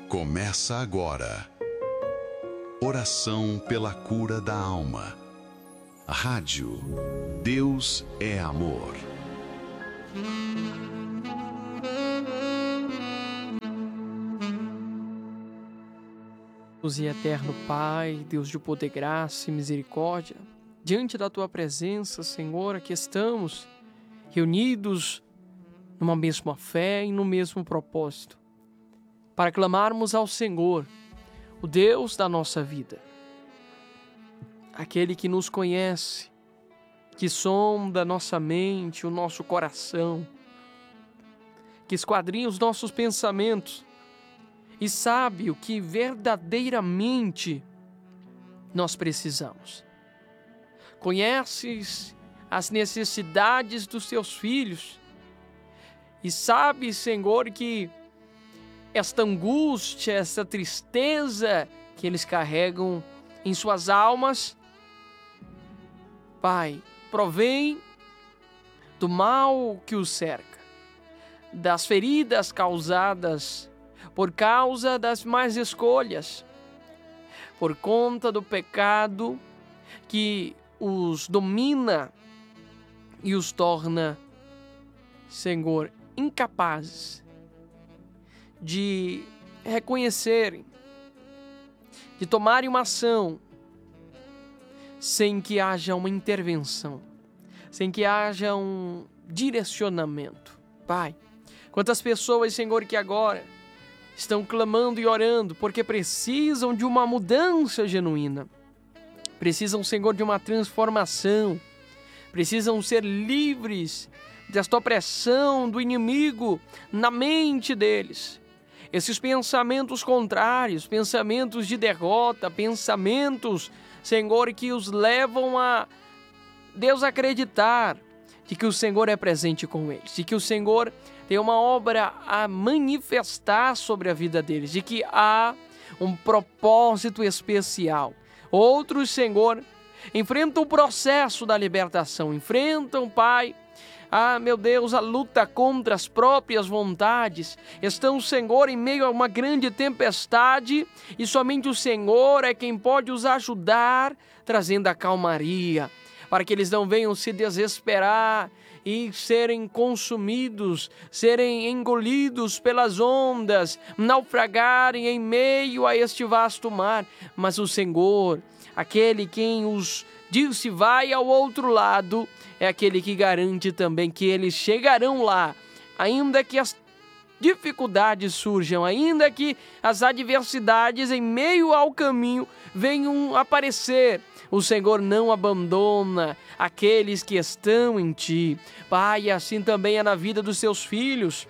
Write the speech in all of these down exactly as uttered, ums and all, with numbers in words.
Começa agora. Oração pela cura da alma. Rádio Deus é Amor. Deus e eterno Pai, Deus de poder, graça e misericórdia, diante da Tua presença, Senhor, aqui estamos, reunidos numa mesma fé e no mesmo propósito, para clamarmos ao Senhor, o Deus da nossa vida, aquele que nos conhece, que sonda nossa mente, o nosso coração, que esquadrinha os nossos pensamentos e sabe o que verdadeiramente nós precisamos. Conheces as necessidades dos teus filhos e sabe, Senhor, que esta angústia, essa tristeza que eles carregam em suas almas, Pai, provém do mal que os cerca, das feridas causadas por causa das más escolhas, por conta do pecado que os domina e os torna, Senhor, incapazes de reconhecerem, de tomarem uma ação sem que haja uma intervenção, sem que haja um direcionamento. Pai, quantas pessoas, Senhor, que agora estão clamando e orando porque precisam de uma mudança genuína, precisam, Senhor, de uma transformação, precisam ser livres desta opressão do inimigo na mente deles. Esses pensamentos contrários, pensamentos de derrota, pensamentos, Senhor, que os levam a desacreditar de que o Senhor é presente com eles, de que o Senhor tem uma obra a manifestar sobre a vida deles, de que há um propósito especial. Outros, Senhor, enfrentam o processo da libertação, enfrentam, Pai, ah, meu Deus, a luta contra as próprias vontades. Estão, Senhor, em meio a uma grande tempestade e somente o Senhor é quem pode os ajudar, trazendo a calmaria, para que eles não venham se desesperar e serem consumidos, serem engolidos pelas ondas, naufragarem em meio a este vasto mar. Mas o Senhor, aquele quem os disse vai ao outro lado, é aquele que garante também que eles chegarão lá, ainda que as dificuldades surjam, ainda que as adversidades em meio ao caminho venham aparecer. O Senhor não abandona aqueles que estão em Ti. Pai, assim também é na vida dos Seus filhos.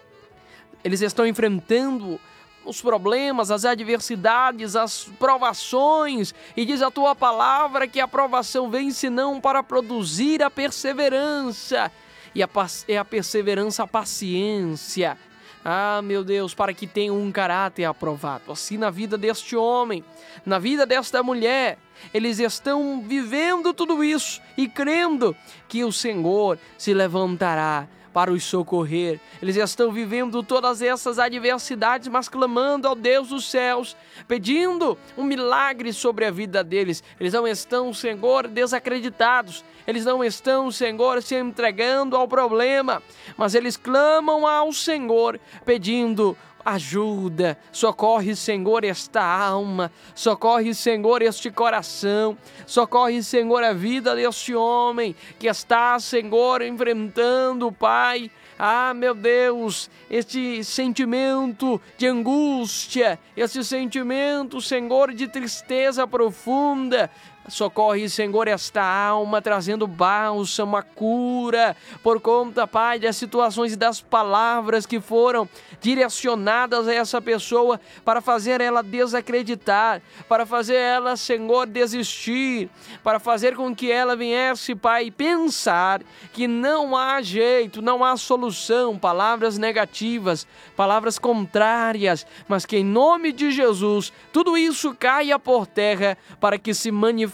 Eles estão enfrentando os problemas, as adversidades, as provações, e diz a Tua palavra que a provação vem senão para produzir a perseverança, e a, é a perseverança a paciência. Ah, meu Deus, para que tenha um caráter aprovado. Assim na vida deste homem, na vida desta mulher, eles estão vivendo tudo isso e crendo que o Senhor se levantará para os socorrer. Eles estão vivendo todas essas adversidades, mas clamando ao Deus dos céus, pedindo um milagre sobre a vida deles. Eles não estão, Senhor, desacreditados. Eles não estão, Senhor, se entregando ao problema, mas eles clamam ao Senhor, pedindo ajuda. Socorre, Senhor, esta alma. Socorre, Senhor, este coração. Socorre, Senhor, a vida deste homem que está, Senhor, enfrentando, Pai, ah, meu Deus, este sentimento de angústia, este sentimento, Senhor, de tristeza profunda. Socorre, Senhor, esta alma, trazendo bálsamo, a cura, por conta, Pai, das situações e das palavras que foram direcionadas a essa pessoa para fazer ela desacreditar, para fazer ela, Senhor, desistir, para fazer com que ela viesse, Pai, pensar que não há jeito, não há solução, palavras negativas, palavras contrárias, mas que em nome de Jesus, tudo isso caia por terra para que se manifeste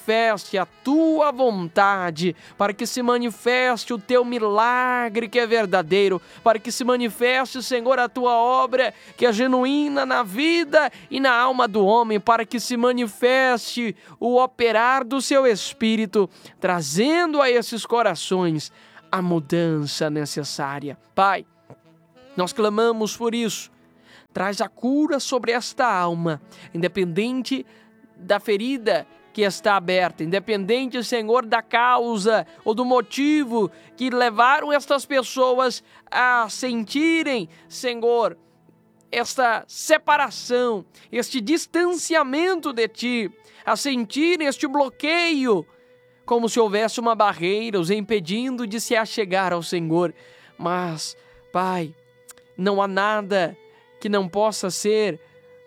manifeste a tua vontade, para que se manifeste o teu milagre que é verdadeiro, para que se manifeste, Senhor, a tua obra que é genuína na vida e na alma do homem, para que se manifeste o operar do seu Espírito, trazendo a esses corações a mudança necessária. Pai, nós clamamos por isso. Traz a cura sobre esta alma, independente da ferida que está aberta, independente, Senhor, da causa ou do motivo que levaram estas pessoas a sentirem, Senhor, esta separação, este distanciamento de Ti, a sentirem este bloqueio, como se houvesse uma barreira os impedindo de se achegar ao Senhor. Mas, Pai, não há nada que não possa ser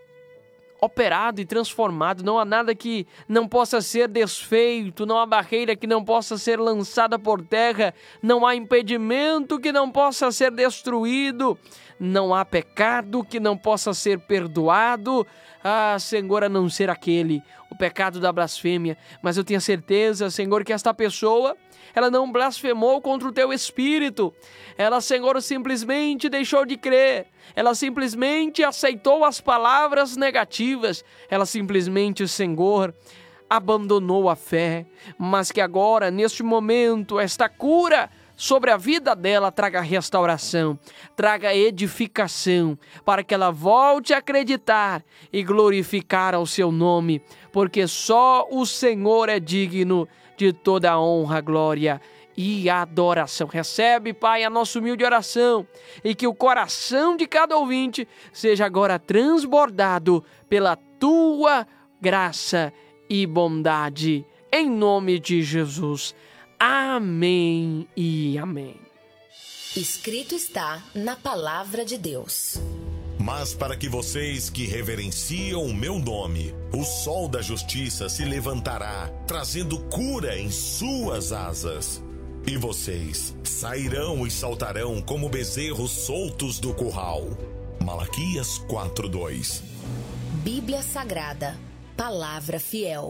operado e transformado, não há nada que não possa ser desfeito, não há barreira que não possa ser lançada por terra, não há impedimento que não possa ser destruído, não há pecado que não possa ser perdoado. Ah, Senhor, a não ser aquele, o pecado da blasfêmia. Mas eu tenho certeza, Senhor, que esta pessoa, ela não blasfemou contra o Teu Espírito. Ela, Senhor, simplesmente deixou de crer. Ela simplesmente aceitou as palavras negativas. Ela simplesmente, Senhor, abandonou a fé. Mas que agora, neste momento, esta cura sobre a vida dela traga restauração, traga edificação, para que ela volte a acreditar e glorificar ao Seu nome, porque só o Senhor é digno de toda a honra, glória e adoração. Recebe, Pai, a nossa humilde oração, e que o coração de cada ouvinte seja agora transbordado pela Tua graça e bondade, em nome de Jesus. Amém e amém. Escrito está na palavra de Deus. Mas para que vocês que reverenciam o meu nome, o sol da justiça se levantará, trazendo cura em suas asas. E vocês sairão e saltarão como bezerros soltos do curral. Malaquias quatro, dois. Bíblia Sagrada, palavra fiel.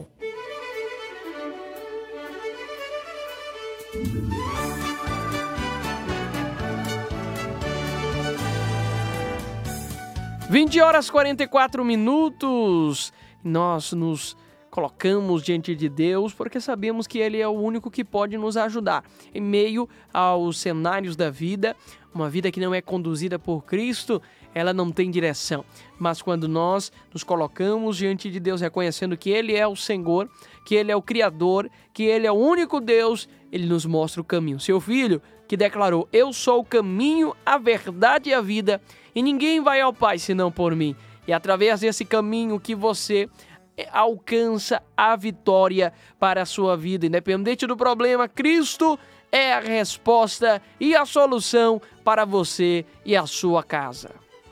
vinte horas e quarenta e quatro minutos, nós nos colocamos diante de Deus porque sabemos que Ele é o único que pode nos ajudar em meio aos cenários da vida. Uma vida que não é conduzida por Cristo, ela não tem direção. Mas quando nós nos colocamos diante de Deus, reconhecendo que Ele é o Senhor, que Ele é o Criador, que Ele é o único Deus, Ele nos mostra o caminho. Seu Filho, que declarou: eu sou o caminho, a verdade e a vida, e ninguém vai ao Pai senão por mim. E através desse caminho que você alcança a vitória para a sua vida. Independente do problema, Cristo é a resposta e a solução para você e a sua casa.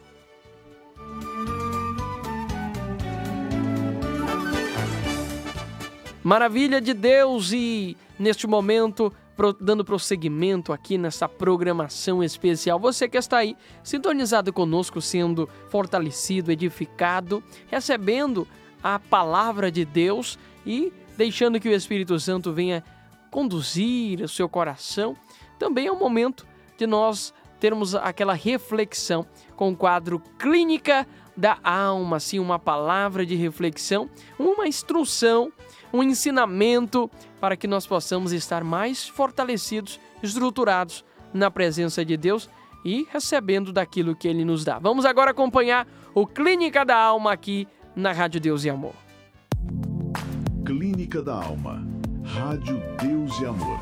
Maravilha de Deus, e neste momento, dando prosseguimento aqui nessa programação especial, você que está aí sintonizado conosco, sendo fortalecido, edificado, recebendo a palavra de Deus e deixando que o Espírito Santo venha conduzir o seu coração, também é o momento de nós termos aquela reflexão com o quadro Clínica da Alma, assim, uma palavra de reflexão, uma instrução, um ensinamento para que nós possamos estar mais fortalecidos, estruturados na presença de Deus e recebendo daquilo que Ele nos dá. Vamos agora acompanhar o Clínica da Alma aqui na Rádio Deus e Amor. Clínica da Alma, Rádio Deus e Amor.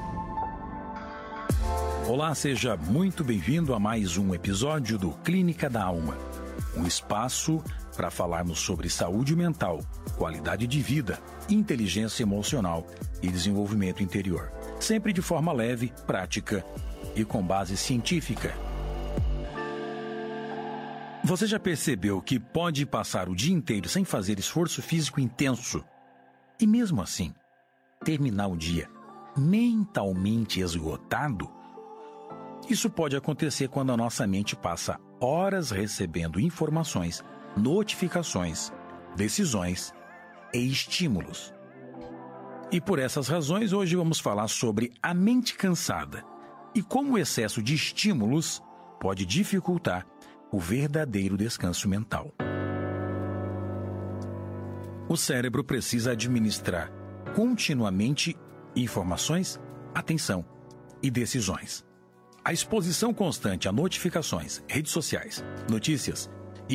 Olá, seja muito bem-vindo a mais um episódio do Clínica da Alma, um espaço para falarmos sobre saúde mental, qualidade de vida, inteligência emocional e desenvolvimento interior, sempre de forma leve, prática e com base científica. Você já percebeu que pode passar o dia inteiro sem fazer esforço físico intenso e mesmo assim terminar o dia mentalmente esgotado? Isso pode acontecer quando a nossa mente passa horas recebendo informações, notificações, decisões e estímulos. E por essas razões, hoje vamos falar sobre a mente cansada e como o excesso de estímulos pode dificultar o verdadeiro descanso mental. O cérebro precisa administrar continuamente informações, atenção e decisões. A exposição constante a notificações, redes sociais, notícias